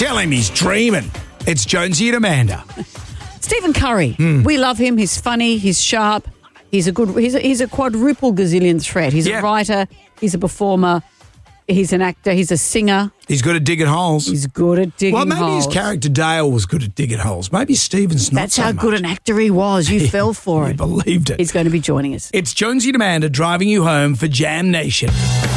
Tell him he's dreaming. It's Jonesy and Amanda. Stephen Curry. We love him. He's funny. He's sharp. He's a quadruple gazillion threat. He's a writer. He's a performer. He's an actor. He's a singer. He's good at digging holes. He's good at digging holes. Well, maybe his character Dale was good at digging holes. Maybe Stephen's not That's so how much. good an actor he was. You fell for You it. believed it. He's going to be joining us. It's Jonesy and Amanda driving you home for Jam Nation.